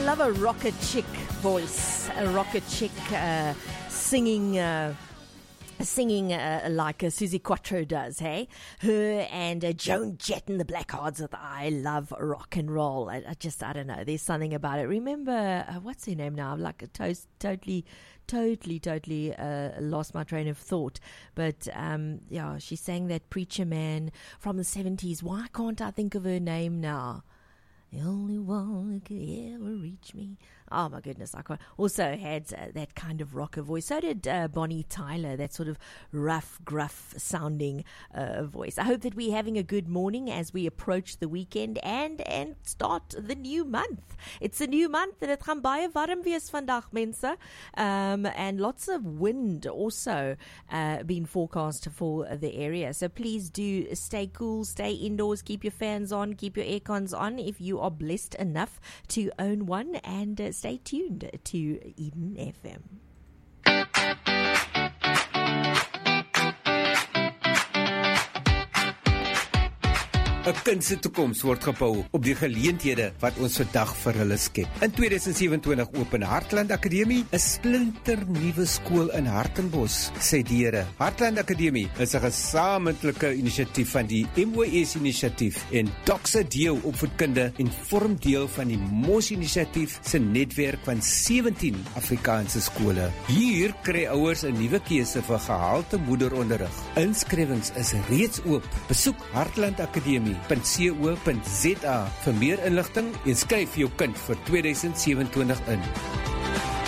love a rocker chick voice, a rocker chick singing like Susie Quattro does, hey? Her and Joan Jett and the Blackhearts. I love rock and roll. I don't know. There's something about it. Remember, what's her name now? Like totally lost my train of thought. But yeah, she sang that Preacher Man from the 70s. Why can't I think of her name now? The only one who could ever reach me. Oh my goodness, I can't. Also had that kind of rocker voice. So did Bonnie Tyler, that sort of rough, gruff sounding voice. I hope that we're having a good morning as we approach the weekend and start the new month. It's a new month and het gaan baie warm wees vandag, mense. And lots of wind also being forecast for the area. So please do stay cool, stay indoors, keep your fans on, keep your air cons on if you are blessed enough to own one, and stay tuned to Eden FM. 'n kind se toekoms word gebou op die geleenthede wat ons vandag vir hulle skep. In 2027 open Hartland Akademie, 'n splinternuwe skool in Hartenbos, sê die Here. Hartland Akademie is 'n gesamentlike inisiatief van die MOS inisiatief en Doxa Deo opvoedkunde en vorm deel van die MOS inisiatief se netwerk van 17 Afrikaanse skole. Hier kry ouers 'n nuwe keuse vir gehalte moederonderrig. Inskrywings is reeds oop. Besoek hartlandakademie.co.za vir meer inligting en skryf jou kind vir 2027 in.